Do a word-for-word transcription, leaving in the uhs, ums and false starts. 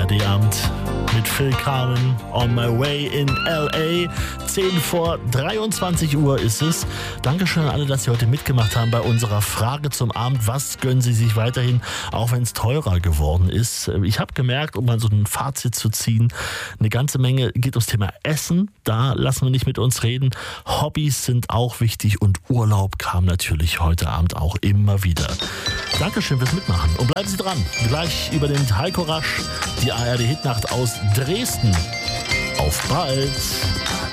D-Abend mit Phil Carmen, On My Way in L A. zehn vor dreiundzwanzig Uhr ist es. Dankeschön an alle, dass Sie heute mitgemacht haben bei unserer Frage zum Abend. Was gönnen Sie sich weiterhin, auch wenn es teurer geworden ist? Ich habe gemerkt, um mal so ein Fazit zu ziehen, eine ganze Menge geht ums Thema Essen. Da lassen wir nicht mit uns reden. Hobbys sind auch wichtig und Urlaub kam natürlich heute Abend auch immer wieder. Dankeschön fürs Mitmachen und bleiben Sie dran. Gleich über den Heiko Rasch, die A R D-Hitnacht aus Dresden. Auf bald!